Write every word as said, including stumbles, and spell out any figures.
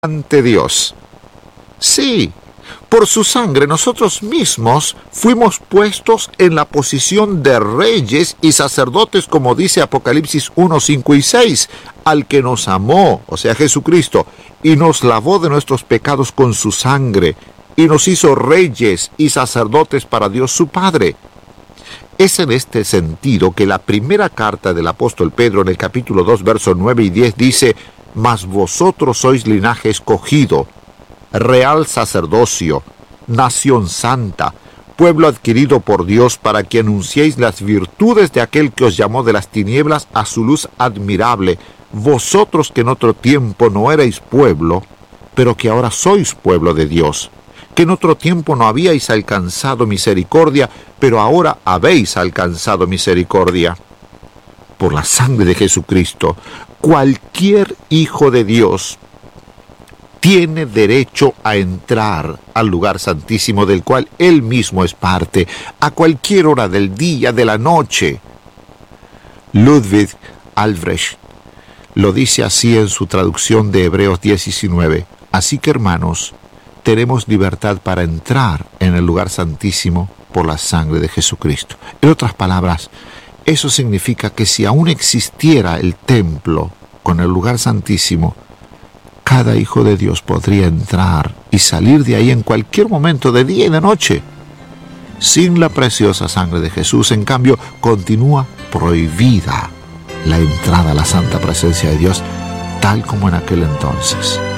ante Dios. Sí, por su sangre nosotros mismos fuimos puestos en la posición de reyes y sacerdotes, como dice Apocalipsis uno, cinco y seis, al que nos amó, o sea Jesucristo, y nos lavó de nuestros pecados con su sangre, y nos hizo reyes y sacerdotes para Dios su Padre. Es en este sentido que la primera carta del apóstol Pedro en el capítulo dos, versos nueve y diez dice: «Mas vosotros sois linaje escogido, real sacerdocio, nación santa, pueblo adquirido por Dios, para que anunciéis las virtudes de aquel que os llamó de las tinieblas a su luz admirable, vosotros que en otro tiempo no erais pueblo, pero que ahora sois pueblo de Dios, que en otro tiempo no habíais alcanzado misericordia, pero ahora habéis alcanzado misericordia». Por la sangre de Jesucristo, cualquier hijo de Dios tiene derecho a entrar al lugar santísimo del cual él mismo es parte, a cualquier hora del día, de la noche. Ludwig Albrecht lo dice así en su traducción de Hebreos diez diecinueve. Así que, hermanos, tenemos libertad para entrar en el lugar santísimo por la sangre de Jesucristo. En otras palabras, eso significa que si aún existiera el templo con el lugar santísimo, cada hijo de Dios podría entrar y salir de ahí en cualquier momento, de día y de noche. Sin la preciosa sangre de Jesús, en cambio, continúa prohibida la entrada a la santa presencia de Dios, tal como en aquel entonces.